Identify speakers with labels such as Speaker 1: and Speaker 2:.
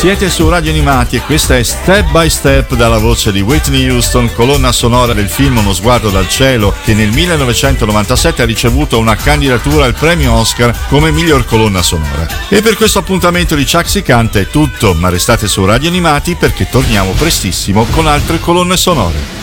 Speaker 1: Siete su Radio Animati e questa è Step by Step dalla voce di Whitney Houston, colonna sonora del film Uno sguardo dal cielo, che nel 1997 ha ricevuto una candidatura al premio Oscar come miglior colonna sonora. E per questo appuntamento di Chuck Si Canta è tutto, ma restate su Radio Animati perché torniamo prestissimo con altre colonne sonore.